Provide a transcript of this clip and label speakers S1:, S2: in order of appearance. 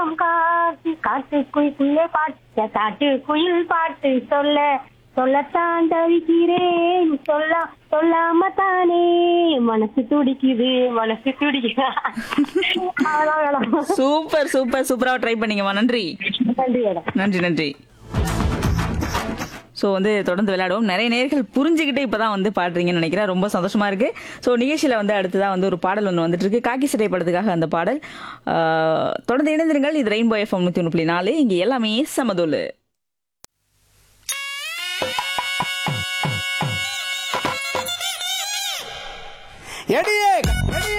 S1: காட்டு காட்டுக்குள்ளே பாட்டு காட்டு குயில் பாட்டு சொல்ல சொல்லத்தான் தவிக்கிறேன் சொல்லாம தானே மனசு துடிக்குது அவ்வளவுதான் மேடம்.
S2: சூப்பர் சூப்பர் சூப்பரா ட்ரை பண்ணீங்கம்மா. நன்றி
S1: நன்றி மேடம்.
S2: நன்றி நன்றி. ஸோ வந்து தொடர்ந்து விளையாடுவோம். நிறைய நேர்கள் புரிஞ்சுக்கிட்டு இப்பதான் வந்து பாடுறீங்கன்னு நினைக்கிறேன். ரொம்ப சந்தோஷமா இருக்கு. ஸோ நிகழ்ச்சியில வந்து அடுத்ததான் வந்து ஒரு பாடல் ஒன்று வந்துட்டு இருக்கு. காக்கி சட்டை படத்துக்காக அந்த பாடல். தொடர்ந்து இணைந்திருங்கள். இது ரெயின்போ எஃப்எம் 101.4. இங்க எல்லாமே சமதோலு.
S3: எடியே